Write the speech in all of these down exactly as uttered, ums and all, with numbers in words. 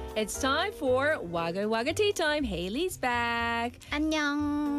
It's time for Wagga Wagga Tea Time. Haley's back. 안녕.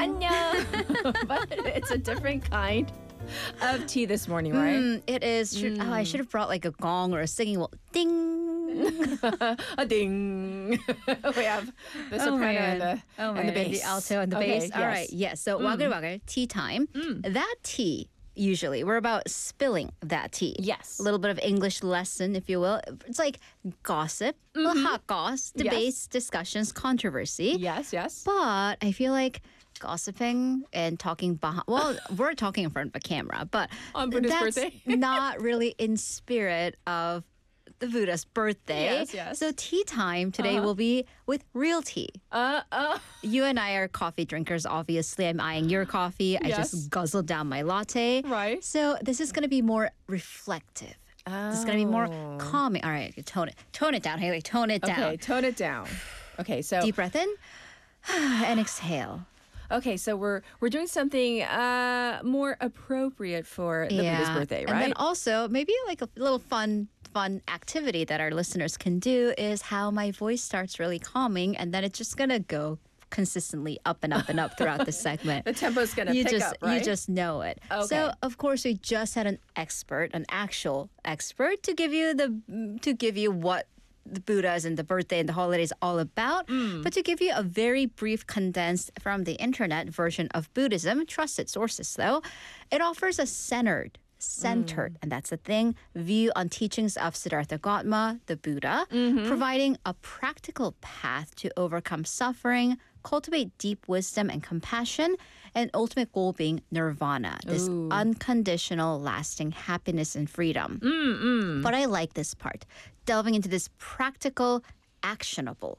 안녕. But it's a different kind of tea this morning, right? Mm, it is. Should, Oh, I should have brought like a gong or a singing well. Ding. A ding. We have the soprano and the, oh, and the man. bass. The alto and the Okay, bass. All yes. right. Yes. So Wagga Wagga tea time. That tea. Usually, we're about spilling that tea. Yes. A little bit of English lesson, if you will. It's like gossip, a little hot goss, debates, discussions, controversy. Yes, yes. But I feel like gossiping and talking behind, well, we're talking in front of a camera, but On Buddha's that's birthday. not really in spirit of the Buddha's birthday. Yes, yes. So tea time today Uh-huh. will be with real tea. Uh, uh. You and I are coffee drinkers, obviously. I'm eyeing your coffee. I Yes. just guzzled down my latte. Right. So this is going to be more reflective. This is going to be more Oh. calming. All right, tone it. Tone it down, Haley. Tone it down. Okay, tone it down. Okay, so Deep breath in and exhale. okay, so we're we're doing something uh more appropriate for the Buddha's birthday, right? And then also maybe like a little fun fun activity that our listeners can do is how my voice starts really calming and then it's just gonna go consistently up and up and up throughout the segment. the tempo's gonna you pick just up, right? you just know it. Okay. So of course we just had an expert, an actual expert to give you the to give you what the Buddhas and the birthday and the holidays all about, Mm. but to give you a very brief condensed from the internet version of Buddhism, trusted sources though, it offers a centered centered, Mm. and that's the thing, view on teachings of Siddhartha Gautama, the Buddha, Mm-hmm. providing a practical path to overcome suffering, cultivate deep wisdom and compassion, and ultimate goal being nirvana, this Ooh. unconditional, lasting happiness and freedom. Mm-mm. But I like this part, delving into this practical, actionable